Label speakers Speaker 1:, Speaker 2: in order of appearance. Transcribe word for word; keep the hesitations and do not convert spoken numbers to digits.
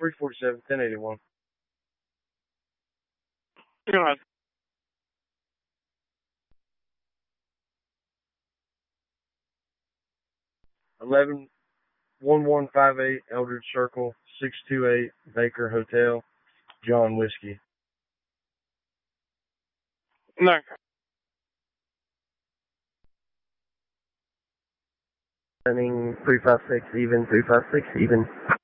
Speaker 1: three forty-seven, ten eighty-one.
Speaker 2: Yeah.
Speaker 1: eleven one one five eight Eldridge Circle, six two eight Baker Hotel, John Whiskey.
Speaker 2: No.
Speaker 3: Sending three five six even, three five six even.